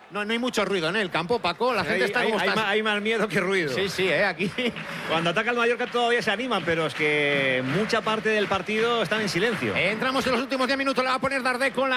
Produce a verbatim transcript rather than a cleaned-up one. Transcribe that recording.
No, no hay mucho ruido en el campo, Paco. La gente hay, está hay, como hay, está. más, hay más miedo que ruido. Sí, sí, ¿eh? Aquí. Cuando ataca el Mallorca todavía se animan, pero es que mucha parte del partido están en silencio. Entramos en los últimos diez minutos. Le va a poner Dardé con la